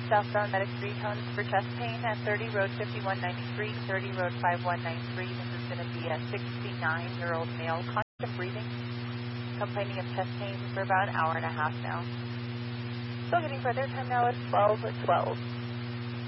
Southbound Medic 3 tones for chest pain at 30 Road 5193, 30 Road 5193. This is going to be a 69-year-old male, constant breathing, complaining of chest pain for about an hour and a half now. Still getting further. Time now is 12:12.